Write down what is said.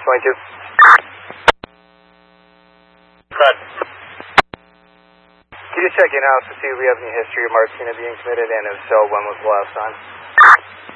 22. Cut. Can you check in-house to see if we have any history of Martina being committed, and if so, when was the last time?